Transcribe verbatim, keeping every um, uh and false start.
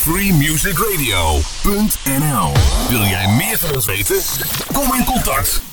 free music radio punt n l. Wil jij meer van ons weten? Kom in contact